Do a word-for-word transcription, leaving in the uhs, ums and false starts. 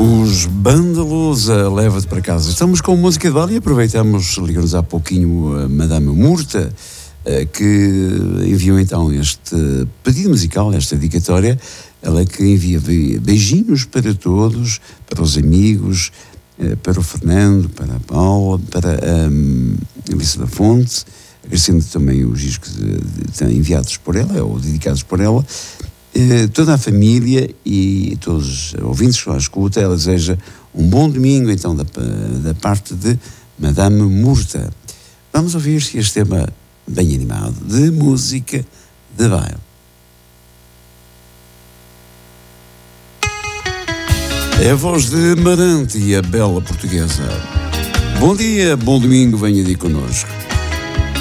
Os Bândalos, a Leva-te para casa. Estamos com música de baile e aproveitamos, ligamos há pouquinho a Madame Murta, que enviou então este pedido musical, esta dedicatória. Ela que envia beijinhos para todos, para os amigos, para o Fernando, para a Paula, para a Alice da Fonte, agradecendo também os discos enviados por ela, ou dedicados por ela. Toda a família e todos os ouvintes que estão à escuta, ela deseja um bom domingo, então, da, da parte de Madame Murta. Vamos ouvir este tema bem animado, de música de baile. É a voz de Marante e a bela portuguesa. Bom dia, bom domingo, venha aí connosco.